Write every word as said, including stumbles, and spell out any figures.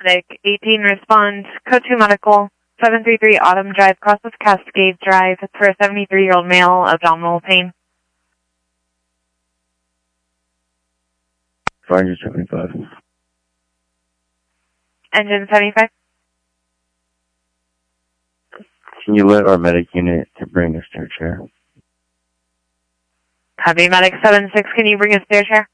Medic eighteen, respond, code two medical, seven three three Autumn Drive, cross of Cascade Drive, for a seventy-three-year-old male, abdominal pain. Roger, seventy-five. Engine seventy-five. Can you let our medic unit to bring a stair chair? Copy, Medic seven six, can you bring a stair chair?